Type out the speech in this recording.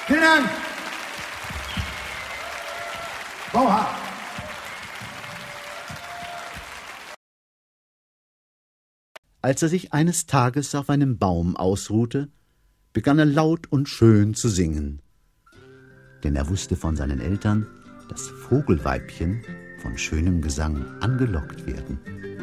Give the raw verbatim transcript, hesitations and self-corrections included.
Vielen Dank. Bauer. Als er sich eines Tages auf einem Baum ausruhte, begann er laut und schön zu singen. Denn er wusste von seinen Eltern, dass Vogelweibchen von schönem Gesang angelockt werden.